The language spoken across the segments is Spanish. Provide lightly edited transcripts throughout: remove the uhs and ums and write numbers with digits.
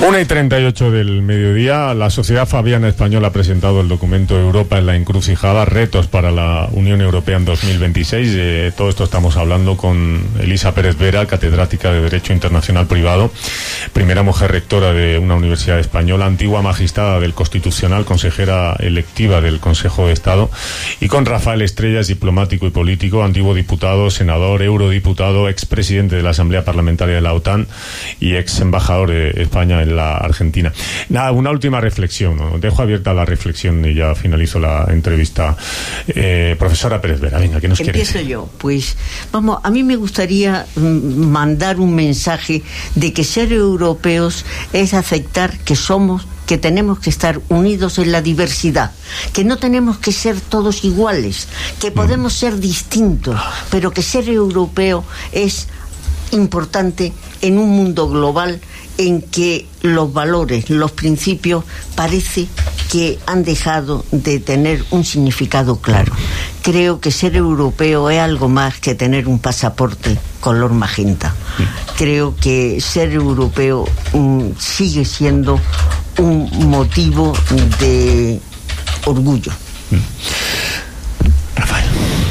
1:38 del mediodía, la Sociedad Fabiana Española ha presentado el documento Europa en la encrucijada, retos para la Unión Europea en 2026. De todo esto estamos hablando con Elisa Pérez Vera, catedrática de Derecho Internacional Privado, primera mujer rectora de una universidad española, antigua magistrada del Constitucional, consejera electiva del Consejo de Estado, y con Rafael Estrellas, diplomático y político, antiguo diputado, senador, eurodiputado, expresidente de la Asamblea Parlamentaria de la OTAN y ex embajador de España en la Argentina. Nada, una última reflexión, ¿no? Dejo abierta la reflexión y ya finalizo la entrevista. Profesora Pérez Vera, venga, ¿qué nos quiere decir? Empiezo yo. Pues, vamos, a mí me gustaría mandar un mensaje de que ser europeos es aceptar que tenemos que estar unidos en la diversidad, que no tenemos que ser todos iguales, que podemos ser distintos, pero que ser europeo es importante en un mundo global en que los valores, los principios, parece que han dejado de tener un significado claro. Creo que ser europeo es algo más que tener un pasaporte color magenta. Creo que ser europeo sigue siendo un motivo de orgullo. Rafael.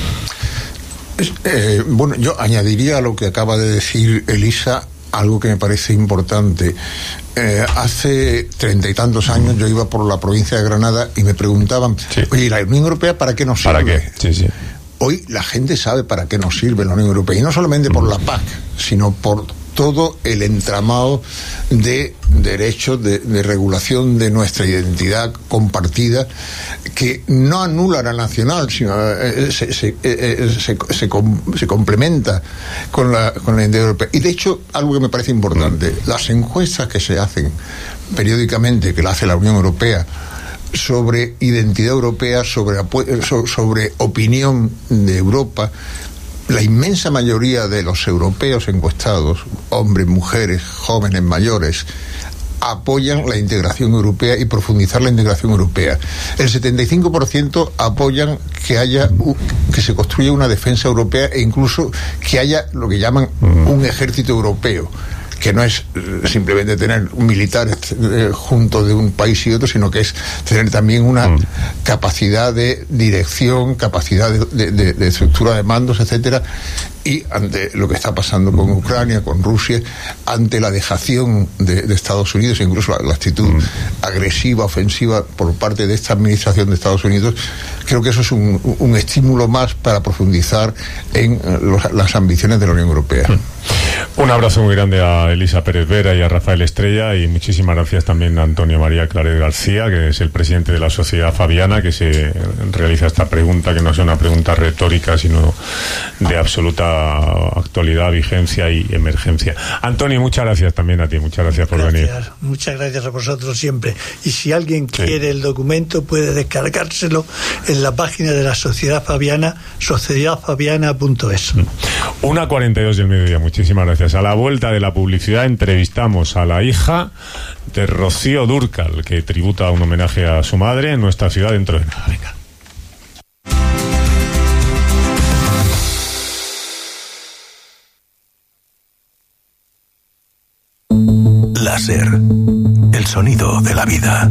Bueno, yo añadiría a lo que acaba de decir Elisa algo que me parece importante. Hace 30 y tantos años yo iba por la provincia de Granada y me preguntaban, oye, ¿y la Unión Europea para qué nos sirve? ¿Para qué? Sí, sí. Hoy la gente sabe para qué nos sirve la Unión Europea, y no solamente por la PAC, sino por todo el entramado de derechos, de regulación de nuestra identidad compartida, que no anula la nacional, sino se complementa con la identidad europea. Y de hecho, algo que me parece importante, las encuestas que se hacen periódicamente, que la hace la Unión Europea, sobre identidad europea, sobre opinión de Europa, la inmensa mayoría de los europeos encuestados, hombres, mujeres, jóvenes, mayores, apoyan la integración europea y profundizar la integración europea. El 75% apoyan que se construya una defensa europea e incluso que haya lo que llaman un ejército europeo, que no es simplemente tener militares junto de un país y otro, sino que es tener también una capacidad de dirección, capacidad de estructura de mandos, etcétera. Y ante lo que está pasando con Ucrania, con Rusia, ante la dejación de Estados Unidos, e incluso la actitud agresiva, ofensiva por parte de esta administración de Estados Unidos, creo que eso es un estímulo más para profundizar en las ambiciones de la Unión Europea. Un abrazo muy grande a Elisa Pérez Vera y a Rafael Estrella, y muchísimas gracias también a Antonio María Claret García, que es el presidente de la Sociedad Fabiana, que se realiza esta pregunta, que no es una pregunta retórica, sino de absoluta actualidad, vigencia y emergencia. Antonio, muchas gracias también a ti, muchas gracias por venir. Muchas gracias a vosotros siempre. Y si alguien quiere el documento, puede descargárselo en la página de la Sociedad Fabiana, sociedadfabiana.es. 1:42 del mediodía, muchísimas gracias. A la vuelta de la publicidad entrevistamos a la hija de Rocío Dúrcal, que tributa un homenaje a su madre en nuestra ciudad dentro de nada. Venga. Láser, el sonido de la vida.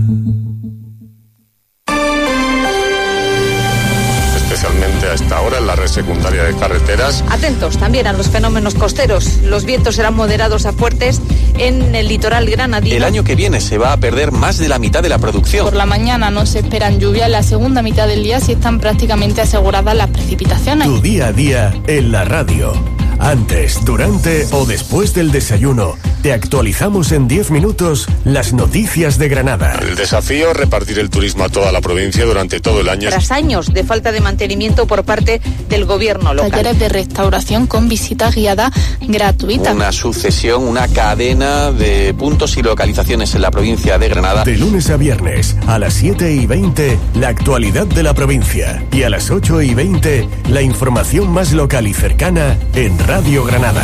Especialmente a esta hora en la red secundaria de carreteras. Atentos también a los fenómenos costeros. Los vientos serán moderados a fuertes en el litoral granadino. El año que viene se va a perder más de la mitad de la producción. Por la mañana no se esperan lluvias, en la segunda mitad del día sí están prácticamente aseguradas las precipitaciones. Tu día a día en la radio. Antes, durante o después del desayuno, te actualizamos en 10 minutos las noticias de Granada. El desafío, repartir el turismo a toda la provincia durante todo el año. Tras años de falta de mantenimiento por parte del gobierno local. Talleres de restauración con visita guiada gratuita. Una sucesión, una cadena de puntos y localizaciones en la provincia de Granada. De lunes a viernes, a las 7:20, la actualidad de la provincia. Y a las 8:20, la información más local y cercana en Radio Granada.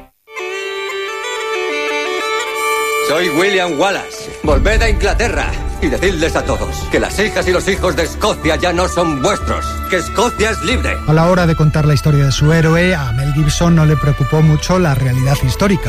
Soy William Wallace. Volved a Inglaterra. y decidles a todos que las hijas y los hijos de Escocia ya no son vuestros, que Escocia es libre. A la hora de contar la historia de su héroe, a Mel Gibson no le preocupó mucho la realidad histórica.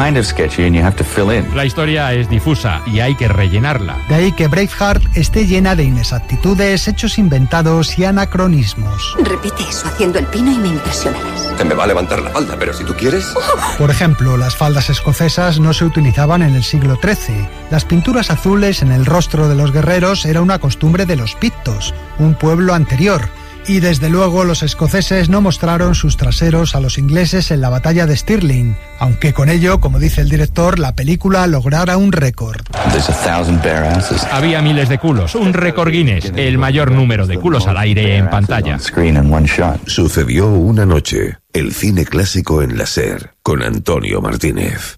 La historia es difusa y hay que rellenarla. De ahí que Braveheart esté llena de inexactitudes, hechos inventados y anacronismos. Repite eso haciendo el pino y me impresionarás. Se me va a levantar la falda, pero si tú quieres... Por ejemplo, las faldas escocesas no se utilizaban en el siglo XIII. Las pinturas azules en el rostro de los guerreros era una costumbre de los pictos, un pueblo anterior. Y desde luego los escoceses no mostraron sus traseros a los ingleses en la batalla de Stirling, aunque con ello, como dice el director, la película lograra un récord. Había miles de culos, un récord Guinness, el mayor número de culos al aire en pantalla. Sucedió una noche, el cine clásico en la SER, con Antonio Martínez.